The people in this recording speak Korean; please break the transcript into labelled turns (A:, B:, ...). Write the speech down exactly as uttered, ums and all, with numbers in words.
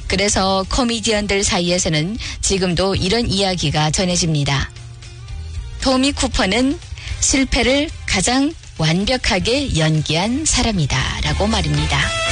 A: 그래서 코미디언들 사이에서는 지금도 이런 이야기가 전해집니다. 토미 쿠퍼는 실패를 가장 완벽하게 연기한 사람이다 라고 말입니다.